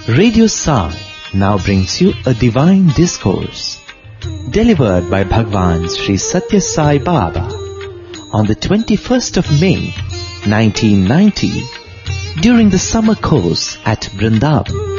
Radio Sai now brings you a divine discourse delivered by Bhagwan Sri Satya Sai Baba on the 21st of May 1990 during the summer course at Vrindavan.